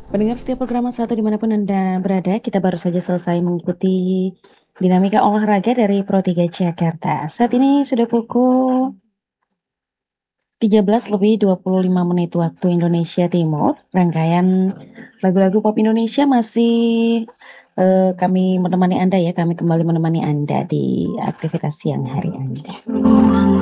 Pendengar setiap program satu dimanapun Anda berada, kita baru saja selesai mengikuti dinamika olahraga dari Pro 3 Jakarta. Saat ini sudah pukul 13:25 waktu Indonesia Timur. Rangkaian lagu-lagu pop Indonesia masih kami menemani Anda ya, kami kembali menemani Anda di aktivitas siang hari Anda.